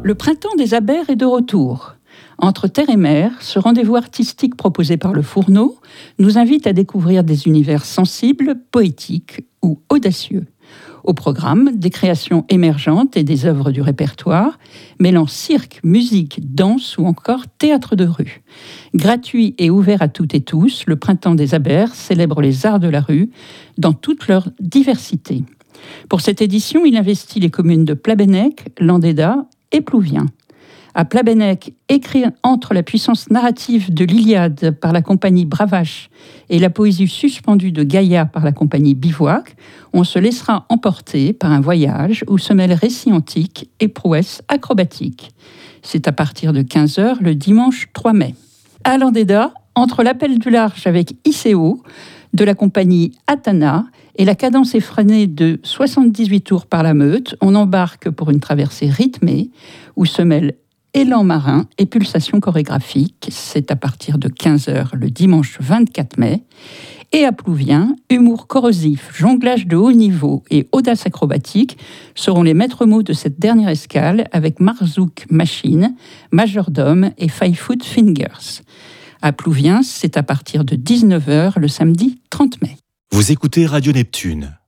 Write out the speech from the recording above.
Le printemps des Abers est de retour. Entre terre et mer, ce rendez-vous artistique proposé par le Fourneau nous invite à découvrir des univers sensibles, poétiques ou audacieux. Au programme, des créations émergentes et des œuvres du répertoire, mêlant cirque, musique, danse ou encore théâtre de rue. Gratuit et ouvert à toutes et tous, le printemps des Abers célèbre les arts de la rue dans toute leur diversité. Pour cette édition, il investit les communes de Plabennec, Landéda et Plouvien. À Plabennec, écrit entre la puissance narrative de l'Iliade par la compagnie Bravache et la poésie suspendue de Gaïa par la compagnie Bivouac, on se laissera emporter par un voyage où se mêlent récits antiques et prouesses acrobatiques. C'est à partir de 15h le dimanche 3 mai. À Landéda, entre l'appel du large avec ICO de la compagnie Atana et la cadence effrénée de 78 tours par la Meute, on embarque pour une traversée rythmée où se mêlent élan marin et pulsation chorégraphique. C'est à partir de 15h le dimanche 24 mai. Et à Plouvien, humour corrosif, jonglage de haut niveau et audace acrobatique seront les maîtres mots de cette dernière escale avec Marzouk Machine, Majordome et Five Foot Fingers. À Plouvien, c'est à partir de 19h le samedi 30 mai. Vous écoutez Radio Neptune.